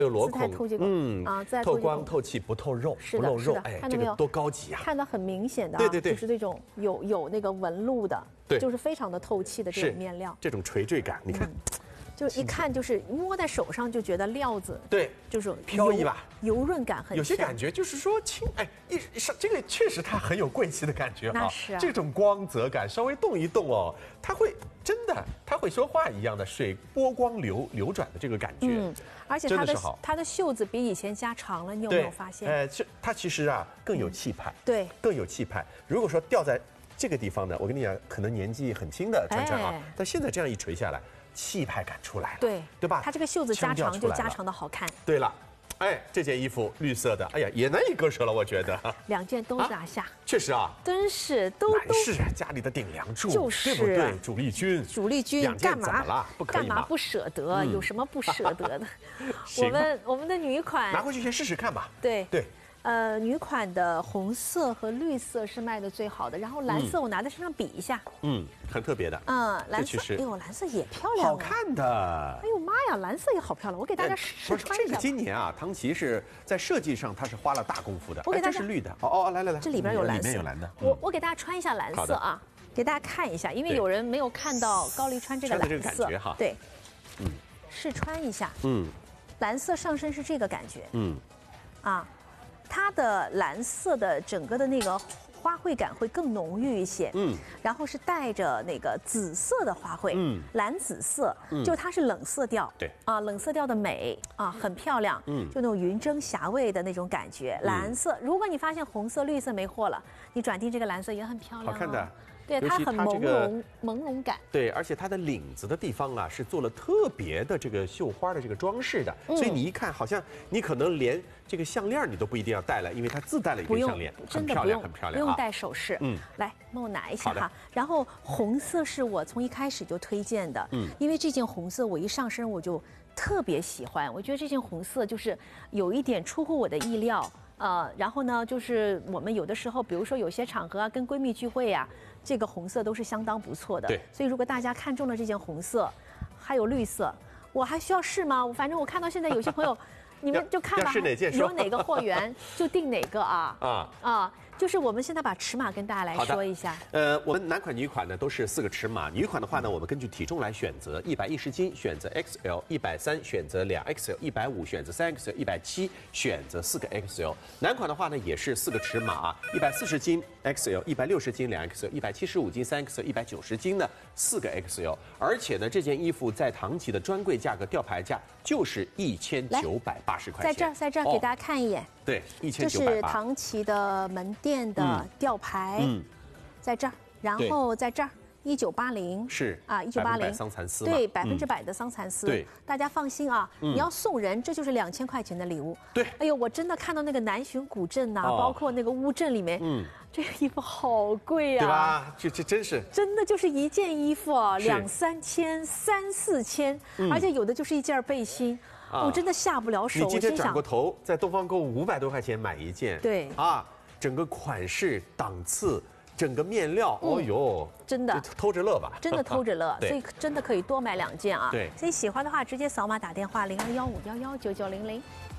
有裸孔， 自带透气孔透光透气不透肉，不露肉，哎，这个多高级啊！ 看到很明显的， 对， 就是那种有那个纹路的， 对， 就是非常的透气的这种面料， 这种垂坠感，你看。 就一看就是摸在手上就觉得料子对， 就是飘逸吧， 油润感很强。 有些感觉就是说轻，哎，这个确实它很有贵气的感觉啊。 那是啊， 这种光泽感，稍微动一动哦，它会真的，它会说话一样的水波光流转的这个感觉。 而且它的袖子比以前加长了，你有没有发现？ 它其实啊更有气派， 对， 更有气派。如果说掉在这个地方呢，我跟你讲，可能年纪很轻的川啊，但现在这样一垂下来。气派感出来了，对吧？ 它这个袖子加长就加长的好看。 对了，哎，这件衣服绿色的，哎呀，也难以割舍了，我觉得。 2件都拿下， 确实啊， 真是都是家里的顶梁柱， 就是对不对？主力军 2件怎么了？不可以吗？ 干嘛不舍得？有什么不舍得的？我们的女款拿回去先试试看吧。 对。女款的红色和绿色是卖的最好的，然后蓝色我拿在身上比一下， 很特别的， 蓝色，哎呦，蓝色也漂亮， 好看的， 哎呦妈呀，蓝色也好漂亮，我给大家试穿一下。 这个今年啊，唐琪是在设计上它是花了大功夫的， 我给大家这是绿的，来， 这里边有蓝色， 里面有蓝的， 我给大家穿一下蓝色啊，给大家看一下，因为有人没有看到高丽穿这个蓝色， 感觉哈， 对，试穿一下，蓝色上身是这个感觉，它的蓝色的整个的那个花卉感会更浓郁一些，然后是带着那个紫色的花卉，蓝紫色，就它是冷色调， 对冷色调的美很漂亮，就那种云蒸霞蔚的那种感觉。蓝色，如果你发现红色、绿色没货了，你转订这个蓝色也很漂亮， 好看的。 对，它很朦胧感。 对，而且它的领子的地方啊，是做了特别的这个绣花的这个装饰的，所以你一看，好像你可能连这个项链你都不一定要戴了，因为它自带了一根项链， 真的不用戴首饰。来，帮我拿一下哈。然后红色是我从一开始就推荐的，因为这件红色我一上身我就特别喜欢，我觉得这件红色就是有一点出乎我的意料。然后呢，就是我们有的时候，比如说有些场合啊，跟闺蜜聚会啊，这个红色都是相当不错的。 对， 所以如果大家看中了这件红色，还有绿色，我还需要试吗？反正我看到现在有些朋友，你们就看吧，有哪个货源就订哪个啊。就是我们现在把尺码跟大家来说一下。 我们男款、女款呢都是4个尺码。女款的话呢，我们根据体重来选择，110斤选择 XL，130选择2XL，150选择3XL，170选择4个 XL。男款的话呢也是4个尺码，140斤 XL，160斤2XL，175斤3XL，190斤呢4个 XL。而且呢，这件衣服在唐琪的专柜价格吊牌价就是1980块钱。 在这儿给大家看一眼。 对，1980。 这是唐琪的门店的吊牌，在这儿，然后在这儿，1980 是 1980 桑蚕丝， 对，100%的桑蚕丝， 对， 大家放心啊，你要送人，这就是2000块钱的礼物， 对， 哎呦，我真的看到那个南浔古镇呐，包括那个乌镇里面，这个衣服好贵啊， 对吧？这真的就是一件衣服2、3千、3、4千，而且有的就是一件背心。我真的下不了手。 你今天转过头，在东方购物500多块钱买一件， 对整个款式、档次、整个面料，哦呦， 真的偷着乐吧， 真的偷着乐，所以真的可以多买2件啊。 对， 所以喜欢的话直接扫码打电话0215119900。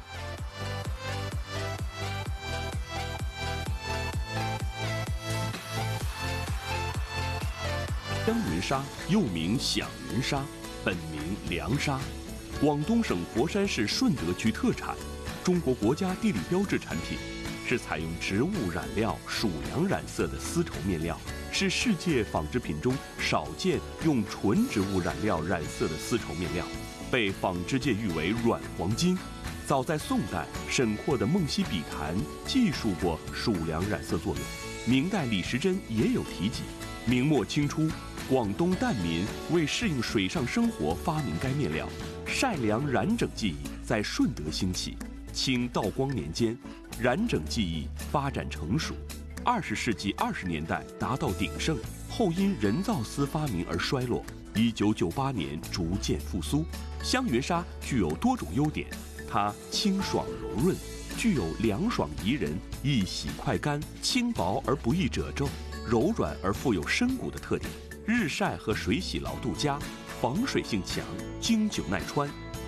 香云纱又名响云纱，本名凉纱。广东省佛山市顺德区特产，中国国家地理标志产品，是采用植物染料属良染色的丝绸面料，是世界纺织品中少见用纯植物染料染色的丝绸面料，被纺织界誉为软黄金。早在宋代，沈括的《梦溪笔谈》记述过属良染色作用，明代李时珍也有提及。明末清初，广东疍民为适应水上生活发明该面料。晒凉染整技艺在顺德兴起。清道光年间，染整技艺发展成熟。20世纪20年代达到鼎盛，后因人造丝发明而衰落。1998年逐渐复苏。香云纱具有多种优点，它清爽柔润，具有凉爽宜人、易洗快干、轻薄而不易褶皱、柔软而富有深谷的特点。日晒和水洗牢度佳，防水性强，经久耐穿。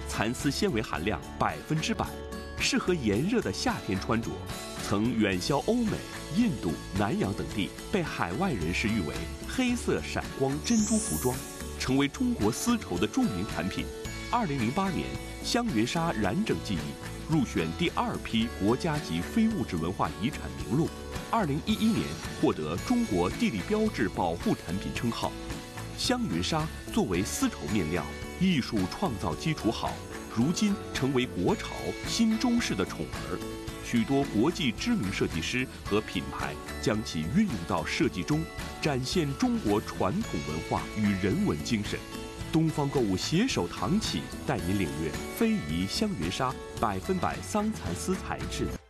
蚕丝纤维含量100%，适合炎热的夏天穿着。曾远销欧美、印度、南洋等地，被海外人士誉为黑色闪光珍珠服装，成为中国丝绸的著名产品。2008年，香云纱染整技艺入选第2批国家级非物质文化遗产名录。2011年获得中国地理标志保护产品称号。香云纱作为丝绸面料，艺术创造基础好，如今成为国潮新中式的宠儿。许多国际知名设计师和品牌将其运用到设计中，展现中国传统文化与人文精神。东方购物携手唐启，带您领略非遗香云纱100%桑蚕丝材质。